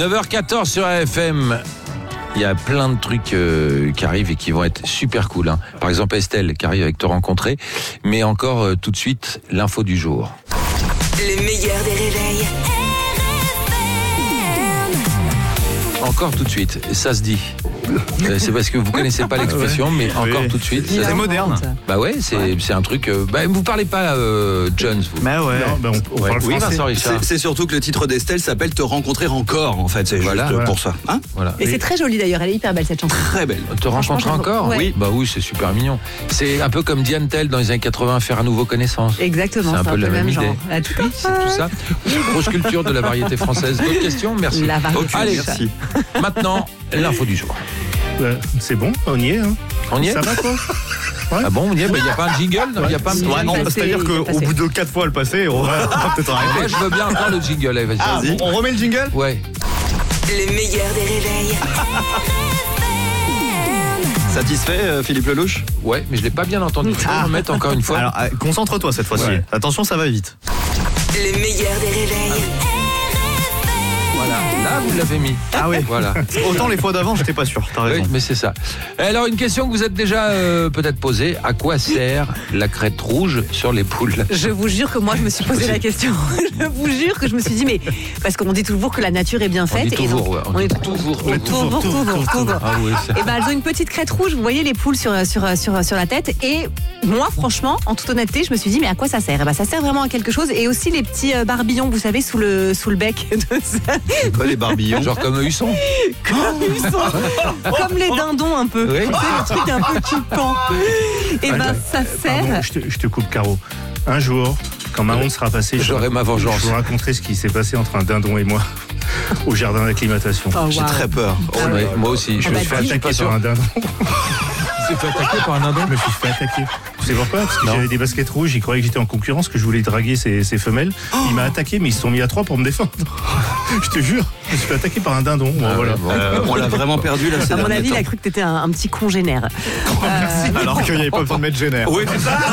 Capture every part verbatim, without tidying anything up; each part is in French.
neuf heures quatorze sur A F M. Il y a plein de trucs euh, qui arrivent et qui vont être super cool. Hein. Par exemple, Estelle qui arrive avec Te rencontrer. Mais encore euh, tout de suite, l'info du jour. Le meilleur des réveils. Encore tout de suite, ça se dit. C'est parce que vous connaissez pas l'expression, mais encore Oui. tout de suite. C'est ça- moderne. Bah ouais, c'est Ouais. c'est un truc. Euh, bah vous parlez pas euh, Jones, vous. Mais ouais. Non, ben on, on Ouais. parle Oui, français. Vincent Richard. C'est, c'est surtout que le titre d'Estelle s'appelle Te rencontrer encore, en fait. C'est Voilà. juste Voilà. pour ça. Hein Voilà. Et c'est très joli d'ailleurs, elle est hyper belle cette chanson. Très belle. Te rencontrer Franchement, encore ouais. Oui. Bah oui, c'est super mignon. C'est un peu comme Diane Tell dans les années quatre-vingts, faire à nouveau connaissance. Exactement, C'est un peu la même genre. idée. Ah, tout à Oui, fait. c'est tout ça. Grosse culture de la variété française. D'autres questions? Merci. La variété. Aucune, Allez. merci. Maintenant, l'info du jour. Ouais, c'est bon, on y est. Hein. On y est? Ça va quoi? Ah bon, on y est? Il n'y a pas un jingle? Il n'y a pas un petit Ouais, Ouais, non, il est jingle? passé, c'est-à-dire il est qu'au passé. bout de quatre fois le passé, on va, on va peut-être Ah, Moi, arrêter. je veux bien entendre le jingle. Allez, vas-y. Ah, Vas-y. on, on remet le jingle? Ouais. Le meilleur des réveils. Satisfait, euh, Philippe Lelouch? Ouais, mais je l'ai pas bien entendu. Tu peux le remettre encore une fois? Alors, euh, concentre-toi cette fois-ci. Ouais. Attention, ça va vite. Le meilleur des réveils. Voilà. Là, vous l'avez mis. Ah oui. Voilà. Autant les fois d'avant, j'étais pas sûr. T'as raison. Oui, mais c'est ça. Alors, une question que vous êtes déjà euh, peut-être posée. À quoi sert la crête rouge sur les poules? Je vous jure que moi je me suis posé la question. Je vous jure que je me suis dit, mais parce qu'on dit toujours que la nature est bien On faite. dit toujours, et donc, ouais. On dit toujours, on dit toujours, toujours, toujours, toujours, toujours. Ah oui, c'est... Et ben elles ont une petite crête rouge, vous voyez les poules sur, sur, sur, sur la tête. Et moi, franchement, en toute honnêteté, je me suis dit, mais à quoi ça sert? Et ben ça sert vraiment à quelque chose. Et aussi les petits euh, barbillons, vous savez, sous le, sous le bec. De ça. Quoi, les barbillons? Genre comme eux, ils sont. Comme ils sont. Comme les dindons un peu. Oui. Tu sais, le truc un peu piquant. Et ben ça Pardon, sert. je te, je te coupe, Caro. Un jour, quand ma honte sera passée, je J'aurai ma vengeance. Je vous raconterai ce qui s'est passé entre un dindon et moi au jardin d'acclimatation. Oh, J'ai wow. très peur. Oh là Ouais, là. moi aussi. Je Ah me bah, suis fait Je me suis fait attaquer attaquer par par un dindon. Je me suis fait attaquer par un dindon. Je me suis fait attaquer. Tu sais pourquoi? Parce que Non. j'avais des baskets rouges, il croyait que j'étais en concurrence, que je voulais draguer ses, ses femelles. Il m'a attaqué, mais ils se sont mis à trois pour me défendre. Je te jure, je me suis fait attaquer par un dindon. Bon, Ah, voilà. ouais, bon. Euh, on l'a vraiment perdu là, ces À mon derniers avis, il temps. a cru que t'étais un, un petit congénère. Alors qu'il n'y avait pas besoin de mettre génère. Oui, c'est ça.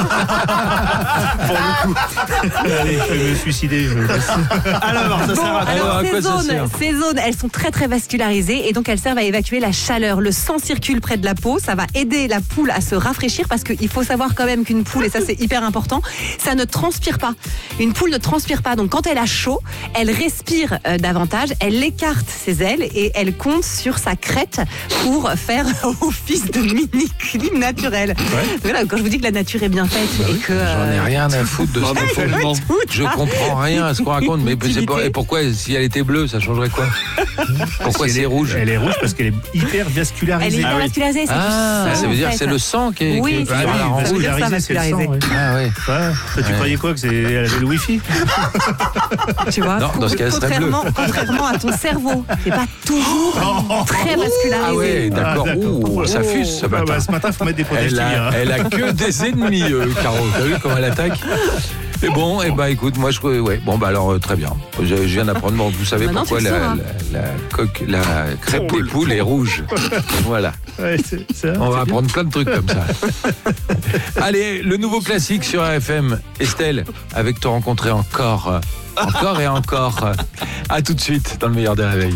Allez, je vais me suicider. Je me laisse. Alors, ça sert à quoi? Alors, à ces quoi ça zones, sert ces zones, elles sont très très vascularisées et donc elles servent à évacuer la chaleur. Le sang circule près de la peau, ça va aider la poule à se rafraîchir parce qu'il faut savoir quand même qu'une poule, et ça c'est hyper important, ça ne transpire pas. Une poule ne transpire pas, donc quand elle a chaud, elle respire euh, davantage, elle écarte ses ailes et elle compte sur sa crête pour faire office de mini-clim naturel. Voilà, quand je vous dis que la nature est bien faite et que... J'en ai euh, rien à foutre de Bah, bah, ce tellement. Je comprends rien à ce qu'on raconte, mais c'est pas- Utilité. et pourquoi si elle était bleue, ça changerait quoi? Pourquoi Elle c'est est- rouge? Elle est rouge parce qu'elle est hyper Elle est vascularisée. hyper Ah oui. vascularisée, c'est Ah, du sang, ça veut en dire que fait. c'est le sang qui est, Oui, qui est- c'est qui ça. la rend Ça veut rouge. dire ça, Vascularisée, c'est le sang. vascularisé. ouais. Ah ouais. Ouais. Toi, tu Ouais. croyais quoi? Que c'est- elle avait le wifi? Tu vois, Non, dans ce cas, elle serait bleue. contrairement, contrairement à ton cerveau, qui n'est pas toujours très vascularisé. Ah ouais, d'accord. Ah, d'accord. Ouh, ça fuse ce Ah, bah, matin. ce matin, il faut mettre des protèges Elle a, elle a que des ennemis, euh, Caro. T'as vu comment elle attaque? Et bon, et bah écoute, moi je ouais, bon bah alors euh, très bien. Je, je viens d'apprendre. Bon, vous savez Maintenant, pourquoi tu le la, sauras. la, la coque, la crêpe des poules est rouge. Voilà. Ouais, c'est- c'est- On va c'est bien. apprendre plein de trucs comme ça. Allez, le nouveau classique sur A F M. Estelle, avec Te rencontrer encore, encore et encore. À tout de suite dans le meilleur des réveils.